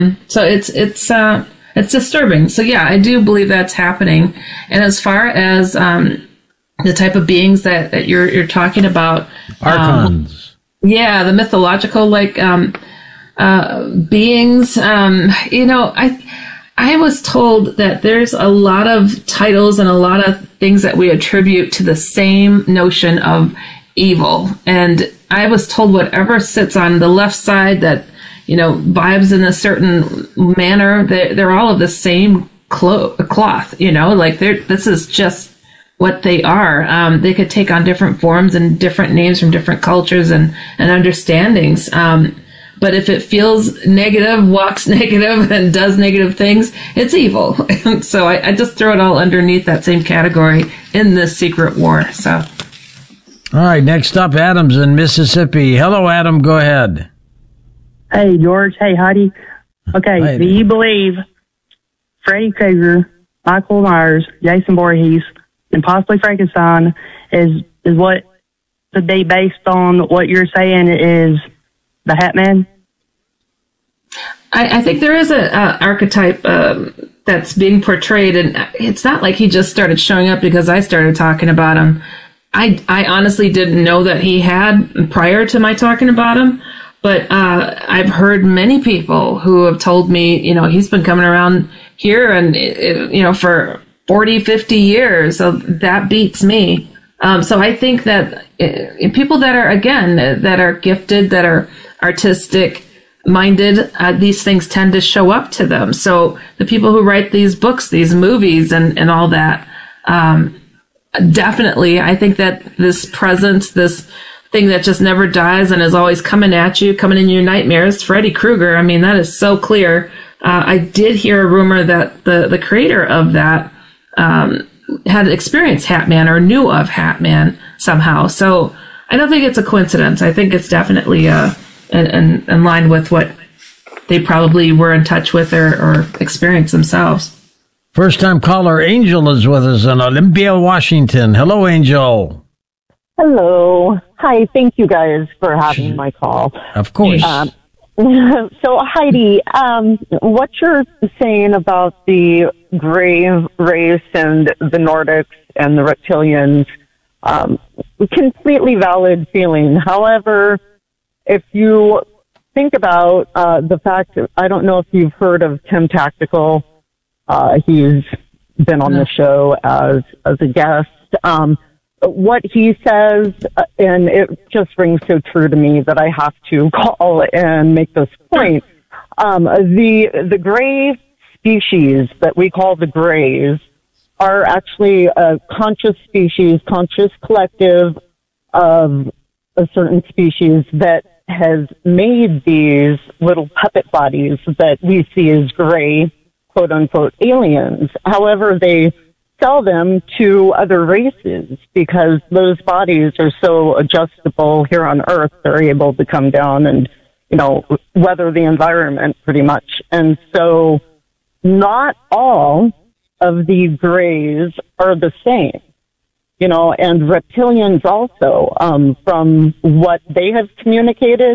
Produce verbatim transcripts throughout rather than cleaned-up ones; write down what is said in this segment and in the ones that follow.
So it's it's uh, it's disturbing. So yeah, I do believe that's happening. And as far as um, the type of beings that, that you're you're talking about, archons, um, yeah, the mythological like um, uh, beings. Um, you know, I I was told that there's a lot of titles and a lot of things that we attribute to the same notion of evil. And I was told whatever sits on the left side that, you know, vibes in a certain manner, they're, they're all of the same clo- cloth, you know, like they're, this is just what they are. Um, they could take on different forms and different names from different cultures and, and understandings. Um, but if it feels negative, walks negative, and does negative things, it's evil. So I, I just throw it all underneath that same category in this secret war. So. All right, next up, Adam's in Mississippi. Hello, Adam. Go ahead. Hey, George. Hey, Heidi. Okay, Heidi. Do you believe Freddy Krueger, Michael Myers, Jason Voorhees, and possibly Frankenstein is is what could be based on what you're saying is the Hat Man? I, I think there is a, a archetype um, that's being portrayed, and it's not like he just started showing up because I started talking about him. I, I honestly didn't know that he had prior to my talking about him. But uh, I've heard many people who have told me, you know, he's been coming around here and, you know, for forty, fifty years. So that beats me. Um, so I think that uh, people that are, again, that are gifted, that are artistic minded, uh, these things tend to show up to them. So the people who write these books, these movies and, and all that, um, definitely, I think that this presence, this thing that just never dies and is always coming at you, coming in your nightmares, Freddy Krueger. I mean, that is so clear. Uh, I did hear a rumor that the, the creator of that um, had experienced Hatman or knew of Hatman somehow. So I don't think it's a coincidence. I think it's definitely uh, in, in, in line with what they probably were in touch with or, or experienced themselves. First time caller Angel is with us in Olympia, Washington. Hello, Angel. Hello. Hi, thank you guys for having my call. Of course. Um, so, Heidi, um, what you're saying about the gray race and the Nordics and the reptilians, um, completely valid feeling. However, if you think about uh, the fact, I don't know if you've heard of Tim Tactical. Uh, he's been on the show as as a guest. Um, what he says, uh, and it just rings so true to me that I have to call and make this point. Um, the the gray species that we call the grays are actually a conscious species, conscious collective of a certain species that has made these little puppet bodies that we see as gray, quote unquote, aliens. However, they sell them to other races because those bodies are so adjustable here on Earth. They're able to come down and, you know, weather the environment pretty much. And so not all of the grays are the same, you know, and reptilians also, um, from what they have communicated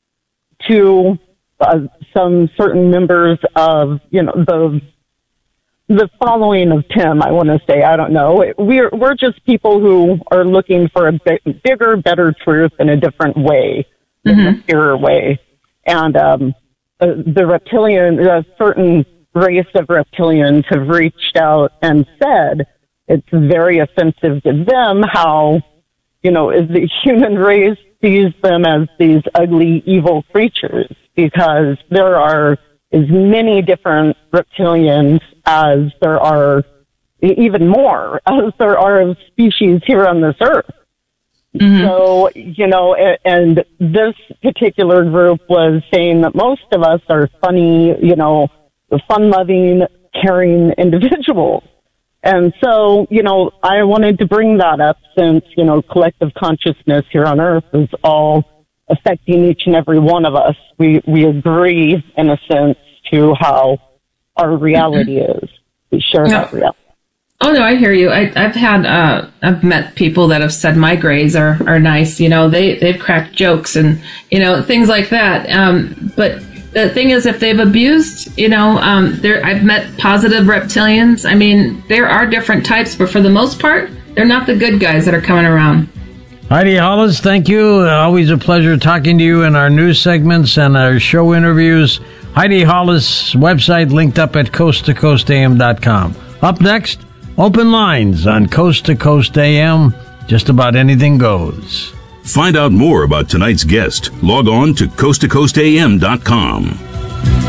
to uh, some certain members of, you know, the the following of Tim, I want to say, I don't know. We're we're just people who are looking for a big, bigger, better truth in a different way, mm-hmm. in a purer way. And um, uh, the reptilian, a certain race of reptilians have reached out and said it's very offensive to them how, you know, is the human race sees them as these ugly, evil creatures because there are as many different reptilians as there are, even more, as there are of species here on this earth. Mm-hmm. So, you know, and this particular group was saying that most of us are funny, you know, fun-loving, caring individuals. And so, you know, I wanted to bring that up since, you know, collective consciousness here on Earth is all affecting each and every one of us. We, we agree, in a sense, to how our reality mm-hmm. is. We share no. that reality. Oh, no, I hear you. I, I've had, uh, I've met people that have said my grays are, are nice. You know, they, they've cracked jokes and, you know, things like that. Um, but the thing is, if they've abused, you know, um, there I've met positive reptilians. I mean, there are different types, but for the most part, they're not the good guys that are coming around. Heidi Hollis, thank you. Always a pleasure talking to you in our news segments and our show interviews. Heidi Hollis' website linked up at coast to coast a m dot com. Up next, open lines on Coast to Coast A M. Just about anything goes. Find out more about tonight's guest. Log on to coast to coast a m dot com.